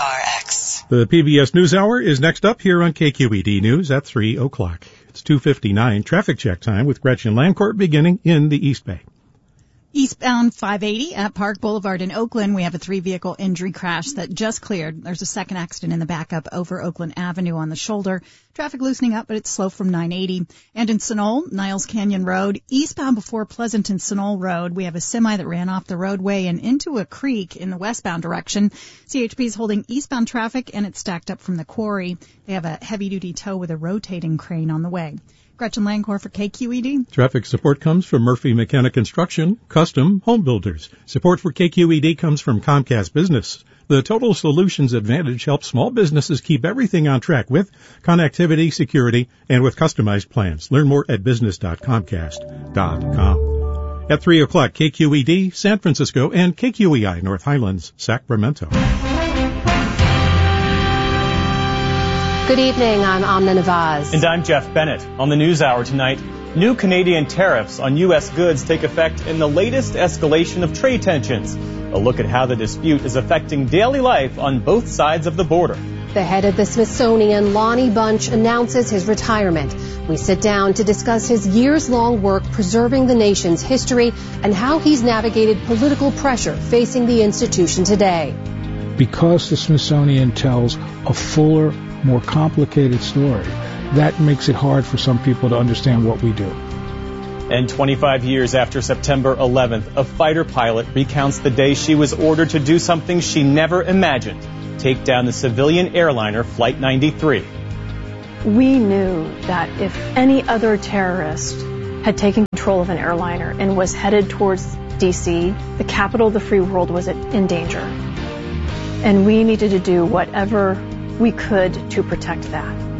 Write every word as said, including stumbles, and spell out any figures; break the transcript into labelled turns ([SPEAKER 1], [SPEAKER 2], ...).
[SPEAKER 1] R X.
[SPEAKER 2] The P B S NewsHour is next up here on K Q E D News at three o'clock. It's two fifty-nine traffic check time with Gretchen Landcourt beginning in the East Bay.
[SPEAKER 3] Eastbound five eighty at Park Boulevard in Oakland, we have a three-vehicle injury crash that just cleared. There's a second accident in the backup over Oakland Avenue on the shoulder. Traffic loosening up, but it's slow from nine eighty. And in Sunol, Niles Canyon Road, eastbound before Pleasanton Sunol Road, we have a semi that ran off the roadway and into a creek in the westbound direction. C H P is holding eastbound traffic, and it's stacked up from the quarry. They have a heavy-duty tow with a rotating crane on the way. Gretchen Landcourt for K Q E D.
[SPEAKER 2] Traffic support comes from Murphy McKenna Construction, Custom Home Builders. Support for K Q E D comes from Comcast Business. The Total Solutions Advantage helps small businesses keep everything on track with connectivity, security, and with customized plans. Learn more at business dot comcast dot com. At three o'clock, K Q E D, San Francisco, and K Q E I, North Highlands, Sacramento.
[SPEAKER 4] Good evening, I'm Amna Nawaz.
[SPEAKER 5] And I'm Jeff Bennett. On the NewsHour tonight, new Canadian tariffs on U S goods take effect in the latest escalation of trade tensions. A look at how the dispute is affecting daily life on both sides of the border.
[SPEAKER 4] The head of the Smithsonian, Lonnie Bunch, announces his retirement. We sit down to discuss his years-long work preserving the nation's history and how he's navigated political pressure facing the institution today.
[SPEAKER 6] Because the Smithsonian tells a fuller, more complicated story, that makes it hard for some people to understand what we do.
[SPEAKER 5] And twenty-five years after September eleventh, a fighter pilot recounts the day she was ordered to do something she never imagined, take down the civilian airliner Flight ninety-three.
[SPEAKER 7] We knew that if any other terrorist had taken control of an airliner and was headed towards D C, the capital of the free world was in danger. And we needed to do whatever we could to protect that.